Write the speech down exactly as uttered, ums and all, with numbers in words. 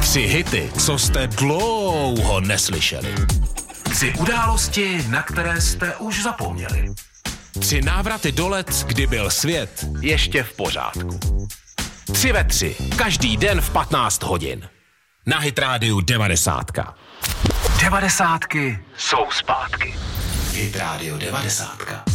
Tři hity, co jste dlouho neslyšeli. Tři události, na které jste už zapomněli. Tři návraty do let, kdy byl svět ještě v pořádku. Tři ve tři, každý den v patnáct hodin. Na Hit Rádiu devadesátka. Devadesátky jsou zpátky. Hit Rádio devadesátka.